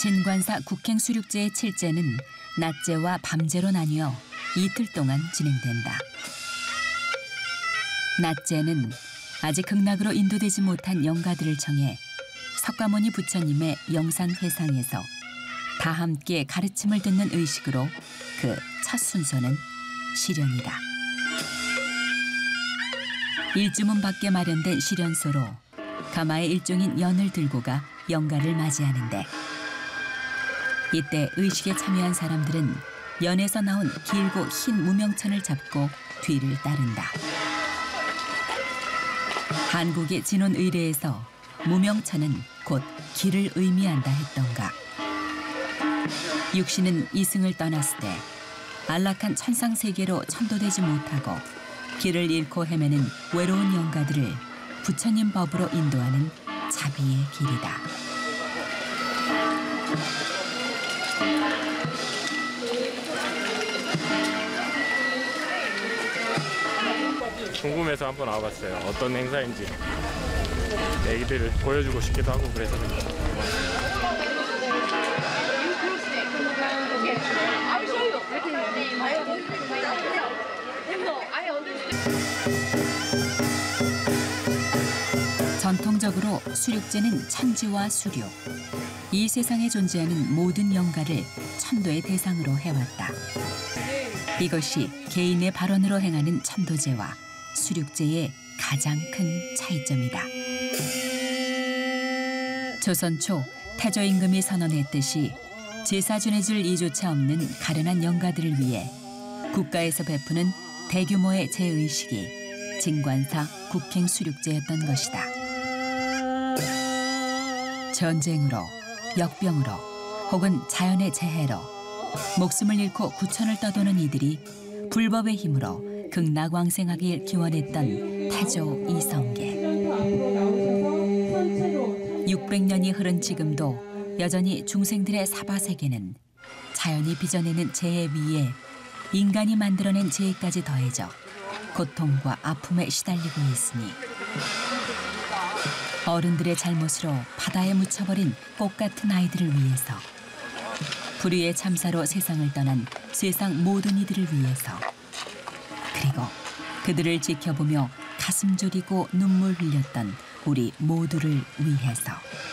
진관사 국행수륙제의 칠제는 낮제와 밤제로 나뉘어 이틀 동안 진행된다. 낮제는 아직 극락으로 인도되지 못한 영가들을 청해 석가모니 부처님의 영산회상에서 다 함께 가르침을 듣는 의식으로 그 첫 순서는 시련이다. 일주문 밖에 마련된 시련소로 가마의 일종인 연을 들고 가 영가를 맞이하는데, 이때 의식에 참여한 사람들은 연에서 나온 길고 흰 무명천을 잡고 뒤를 따른다. 한국의 진원 의례에서 무명천은 곧 길을 의미한다 했던가. 육신은 이승을 떠났을 때 안락한 천상 세계로 천도되지 못하고 길을 잃고 헤매는 외로운 영가들을 부처님 법으로 인도하는 자비의 길이다. 궁금해서 한번 와봤어요. 어떤 행사인지 애기들을 보여주고 싶기도 하고 그래서 전통적으로 수륙제는 천지와 수륙, 이 세상에 존재하는 모든 영가를 천도의 대상으로 해왔다. 이것이 개인의 발언으로 행하는 천도제와 수륙제의 가장 큰 차이점이다. 조선 초 태조 임금이 선언했듯이 제사 지내줄 이조차 없는 가련한 영가들을 위해 국가에서 베푸는 대규모의 제의식이 진관사 국행수륙제였던 것이다. 전쟁으로, 역병으로, 혹은 자연의 재해로 목숨을 잃고 구천을 떠도는 이들이 불법의 힘으로 극락왕생하길 기원했던 태조 이성계. 600년이 흐른 지금도 여전히 중생들의 사바세계는 자연이 빚어내는 재해 위에 인간이 만들어낸 재해까지 더해져 고통과 아픔에 시달리고 있으니, 어른들의 잘못으로 바다에 묻혀버린 꽃 같은 아이들을 위해서, 불의의 참사로 세상을 떠난 세상 모든 이들을 위해서, 그리고 그들을 지켜보며 가슴 졸이고 눈물 흘렸던 우리 모두를 위해서.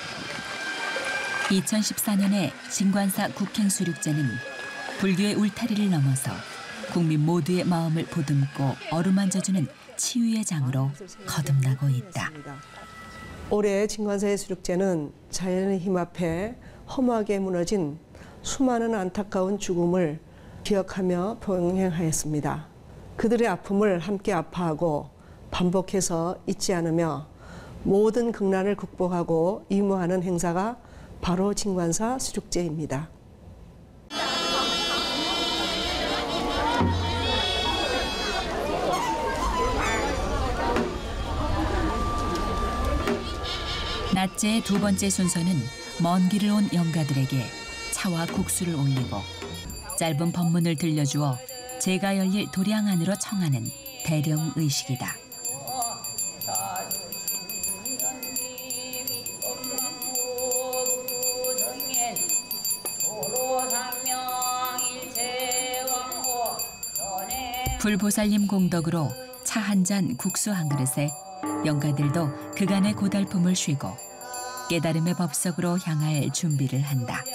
2014년에 진관사 국행수륙제는 불교의 울타리를 넘어서 국민 모두의 마음을 보듬고 어루만져주는 치유의 장으로 거듭나고 있다. 올해 진관사의 수륙제는 자연의 힘 앞에 허무하게 무너진 수많은 안타까운 죽음을 기억하며 병행하였습니다. 그들의 아픔을 함께 아파하고 반복해서 잊지 않으며 모든 극난을 극복하고 이무하는 행사가 바로 진관사 수륙제입니다. 낮제의 두 번째 순서는 먼 길을 온 영가들에게 차와 국수를 올리고 짧은 법문을 들려주어 제가 열릴 도량 안으로 청하는 대령 의식이다. 불보살님 공덕으로 차 한 잔 국수 한 그릇에 영가들도 그간의 고달픔을 쉬고 깨달음의 법석으로 향할 준비를 한다.